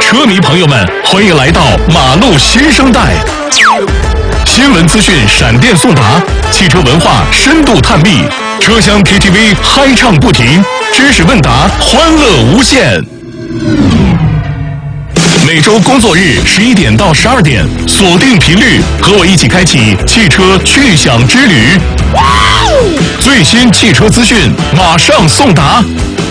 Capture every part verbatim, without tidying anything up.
车迷朋友们，欢迎来到马路新生代。新闻资讯闪电送达，汽车文化深度探秘，车厢 K T V 嗨唱不停，知识问答欢乐无限。每周工作日十一点到十二点，锁定频率，和我一起开启汽车趣享之旅。最新汽车资讯马上送达。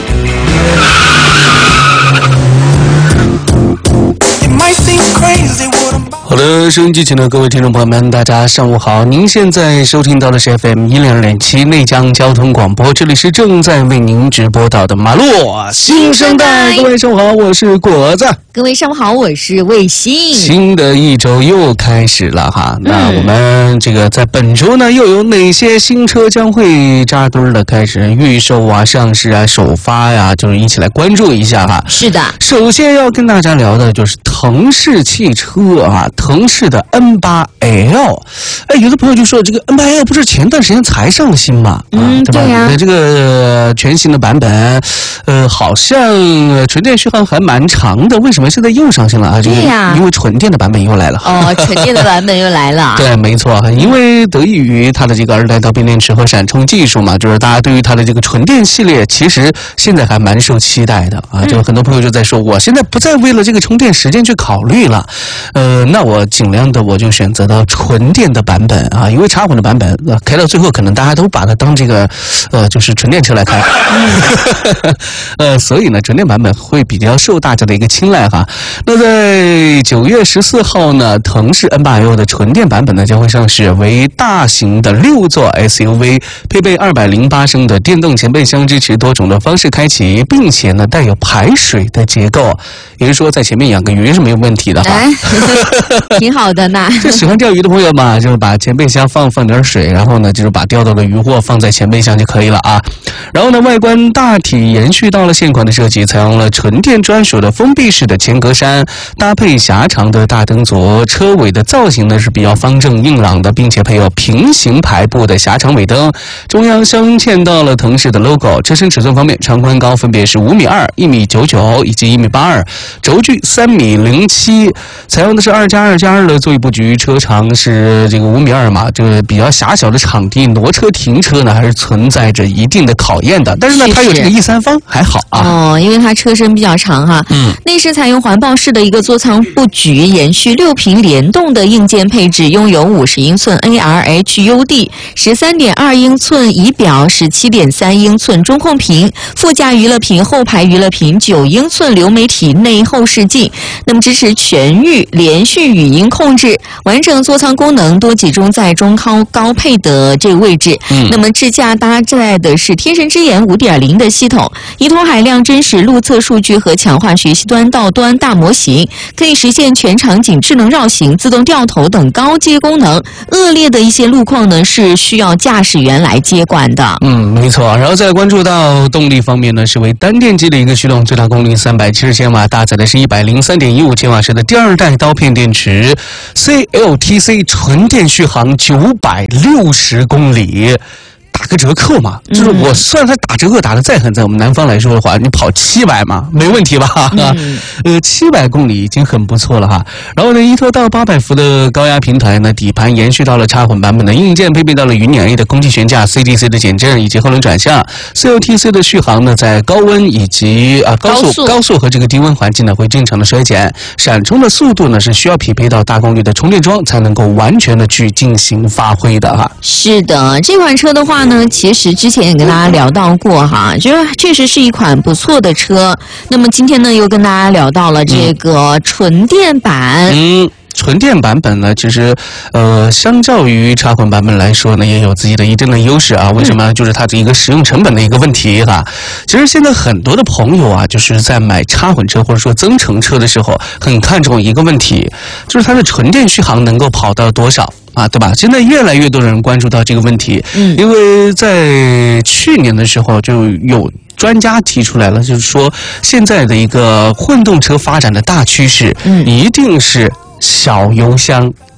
好的，收音机前的各位听众朋友们，大家上午好！您现在收听到的是 F M 一零二点七内江交通广播，这里是正在为您直播到的马路新生代。各位上午好，我是果子。 各位上午好，我是卫星。 新的一周又开始了哈，嗯、那我们这个在本周呢，又有哪些新车将会扎堆的开始预售啊、上市啊、首发呀、啊，就是一起来关注一下哈。 是的， 首先要跟大家聊的就是腾势汽车啊，腾势的 N 八 L。哎，有的朋友就说这个 N 八 L 不是前段时间才上新吗？ 嗯， 啊、对吧？ 对呀、 这个、呃、全新的版本，呃，好像纯电续航还蛮长的，为什么现在又上新了啊？这个对呀、 因为纯电的版本又来了。 哦，纯电的版本又来了。 对，没错，因为得益于它的这个二代刀片电池和闪充技术嘛，就是大家对于它的这个纯电系列，其实现在还蛮受期待的啊。就很多朋友就在说，我现在不再为了这个充电时间去考虑了，呃，那我尽量的我就选择到纯电的版本啊，因为插混的版本、呃、开到最后，可能大家都把它当这个呃就是纯电车来开，呃，所以呢，纯电版本会比较受大家的一个青睐哈。那在九月十四号呢，腾势 N 八 L 的纯电版本呢将会上市，为大型的六座 S U V， 配备二百零八升的电动前备箱，支持多种的方式开启，并且呢带有排水的结构，也就是说在前面养个鱼是没有问题的哈。 哎、挺好的呢。 就喜欢钓鱼的朋友嘛，就是把前备箱放放点水，然后呢就是把钓到的渔获放在前备箱就可以了啊。然后呢，外观大体延续到了现款的设计，采用了纯电专属的封闭式的前格栅，搭配狭长的大灯组，车尾的造型呢是比较方正硬朗的，并且配有平行排布的狭长尾灯，中央镶嵌到了腾势的 logo。车身尺寸方面，长宽高分别是五米二、一米九九以及一米八二，轴距三米零七，采用的是二加二加二的座椅布局，车长是这个五米二嘛，这个比较狭小的场地，挪车停车呢还是存在着一定的考验的。但是呢，它有这个 E 三方还好啊。 哦，因为它车身比较长哈。 嗯。 内饰采用环抱式的一个座舱布局，延续六屏联动的硬件配置，拥有五十英寸 A R H U D、十三点二英寸仪表、十七点三英寸中控屏、副驾娱乐屏、后排娱乐屏、九英寸流媒体内后视镜。那么支持全域连续语音控制，完整座舱功能多集中在中高高配的这个位置。嗯。那么智驾搭载的是天神之眼 五点零 的系统，依托海量真实路测数据和强化学习端到端大模型，可以实现全场景智能绕行、自动掉头等高阶功能。恶劣的一些路况呢，是需要驾驶员来接管的。 嗯，没错。然后再关注到动力方面呢，是为单电机的一个驱动，最大功率三百七十千瓦，搭载的是一百零三点一五千瓦时的第二代刀片电池 ，C L T C 纯电续航九百六十公里。打个折扣嘛，就是我算它打折扣打得再狠，在我们南方来说的话，你跑七百嘛，没问题吧？嗯、呃，七百公里已经很不错了哈。然后呢，依托到八百伏的高压平台呢，底盘延续到了插混版本的硬件，配备到了云辇 A 的空气悬架、C D C 的减震以及后轮转向。C L T C 的续航呢，在高温以及啊高速高速, 高速和这个低温环境呢，会正常的衰减。闪充的速度呢，是需要匹配到大功率的充电桩才能够完全的去进行发挥的哈。 是的，这款车的话呢，其实之前也跟大家聊到过哈，就是确实是一款不错的车。那么今天呢，又跟大家聊到了这个纯电版。 嗯。纯电版本呢，其实，呃，相较于插混版本来说呢，也有自己的一定的优势啊。为什么？就是它的一个使用成本的一个问题哈。其实现在很多的朋友啊，就是在买插混车或者说增程车的时候，很看重一个问题，就是它的纯电续航能够跑到多少。啊，对吧？现在越来越多人关注到这个问题，嗯，因为在去年的时候就有专家提出来了，就是说现在的一个混动车发展的大趋势，嗯，一定是小油箱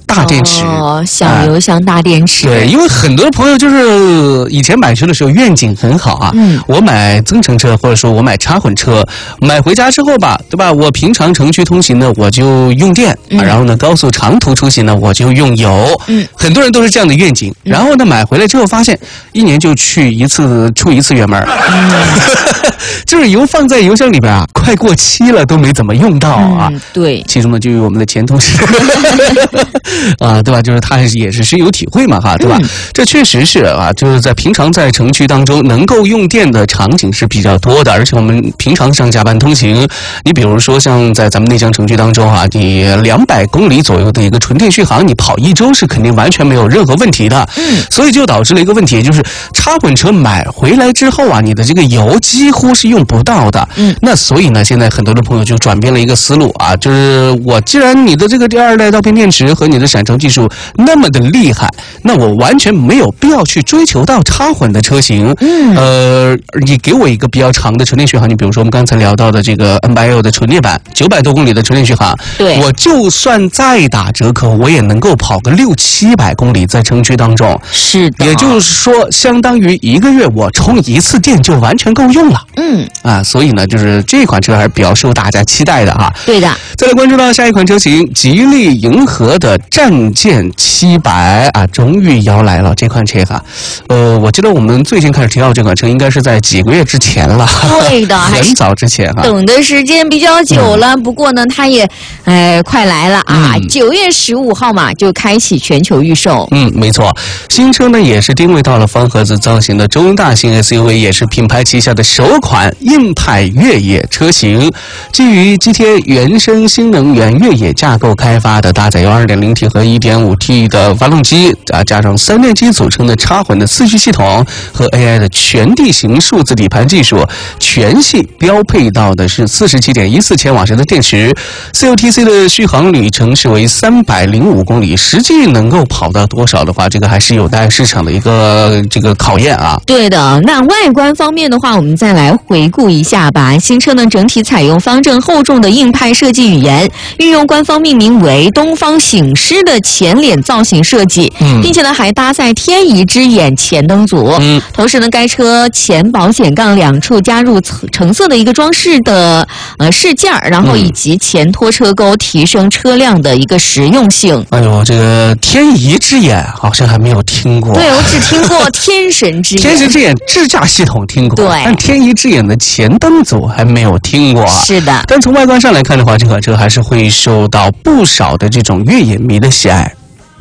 大电池。 哦，小油箱大电池。 对，因为很多朋友就是以前买车的时候愿景很好啊，嗯，我买增程车或者说我买插混车，买回家之后吧，对吧？我平常城区通行呢，我就用电、嗯、啊，然后呢高速长途出行呢，我就用油。嗯，很多人都是这样的愿景。然后呢，买回来之后发现，一年就去一次，出一次远门，嗯、就是油放在油箱里边啊，快过期了都没怎么用到啊。 嗯、对， 其中呢就有我们的前同事啊，对吧？就是他也是深有体会嘛，哈，对吧？嗯、这确实是啊，就是在平常在城区当中能够用电的场景是比较多的，而且我们平常上下班通行，你比如说像在咱们内江城区当中啊，你两百公里左右的一个纯电续航，你跑一周是肯定完全没有任何问题的。嗯，所以就导致了一个问题，就是插混车买回来之后啊，你的这个油几乎是用不到的。嗯，那所以呢，现在很多的朋友就转变了一个思路啊，就是我既然你的这个第二代刀片电池和你的闪充技术那么的厉害，那我完全没有必要去追求到插混的车型。嗯，呃，你给我一个比较长的纯电续航，你比如说我们刚才聊到的这个 N 八 L 的纯电版，九百多公里的纯电续航， 对， 我就算再打折扣，我也能够跑个六七百公里在城区当中。 是的， 也就是说，相当于一个月我充一次电就完全够用了。嗯，啊，所以呢，就是这款车还是比较受大家期待的哈。 对的。 再来关注到下一款车型，吉利银河的战舰七百啊，终于要来了这款车哈。呃，我记得我们最近开始提到这款车，应该是在几个月之前了。 对的， 很早之前哈。 等的时间比较久了，嗯、不过呢，它也，哎，快来了啊！九、嗯、月十五号嘛，就开启全球预售。 嗯，没错。新车呢也是定位到了方盒子造型的中大型 S U V， 也是品牌旗下的首款硬派越野车型。基于 G T A 原生新能源越野架构开发的，搭载由 二点零 T 和 一点五 T 的发动机啊，加上三电机组成的插混的四驱系统和 A I 的全地形数字底盘技术，全系标配到的是 四十七点一四千瓦时的电池 ，C O T C 的续航里程是为三百零五公里，实际能够跑到多少的话，这个还是有待市场的一个这个考验啊。 对的，那外观方面的话，我们再来回顾一下吧。新车呢整体采用方正厚重的硬派设计语言，运用官方命名为东方醒狮的前脸造型设计，嗯、并且呢还搭载天仪之眼前灯组。嗯、同时呢，该车前保险杠两处加入橙色的一个装饰的呃饰件，然后以及前拖车钩，提升车辆的一个实用性。 哎呦，这个天仪之眼好像还没有听过。 对，我只听过天神之眼。 天神之眼智驾系统听过， 对， 但天仪之眼的前灯组还没有听过。 是的， 但从外观上来看的话，这款车还是会受到不少的这种越野迷的喜爱。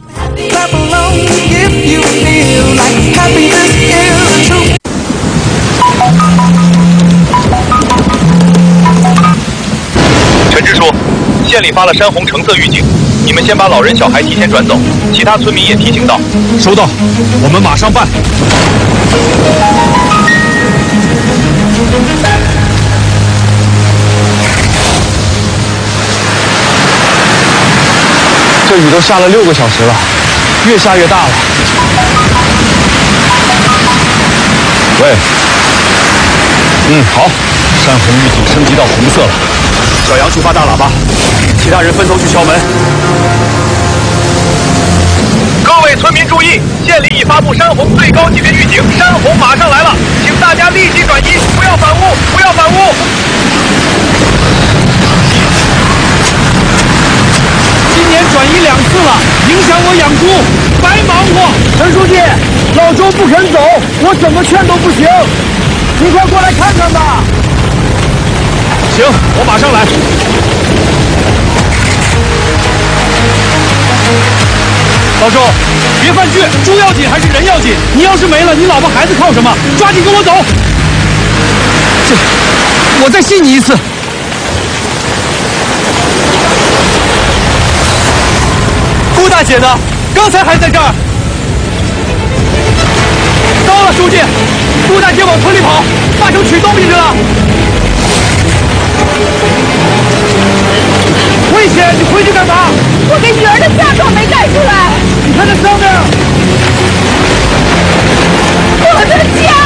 陈支书，县里发了山洪橙色预警，你们先把老人小孩提前转走，其他村民也提醒到。收到，我们马上办。 这雨都下了六个小时了，越下越大了。 喂，嗯，好，山洪预警升级到红色了。小杨去发大喇叭，其他人分头去敲门。各位村民注意，县里已发布山洪最高级别预警，山洪马上来了，请大家立即转移，不要反屋，不要反屋。 今年转移两次了，影响我养猪，白忙活。陈书记，老周不肯走，我怎么劝都不行，你快过来看看吧。 行，我马上来。老周，别犯倔，猪要紧还是人要紧？你要是没了，你老婆孩子靠什么？抓紧跟我走。 这，我再信你一次。顾大姐呢？刚才还在这儿。糟了，书记，顾大姐往村里跑，八成取东西去了。危险！你回去干嘛？ 我给女儿的嫁妆没带出来。 你看那上面， 我的家。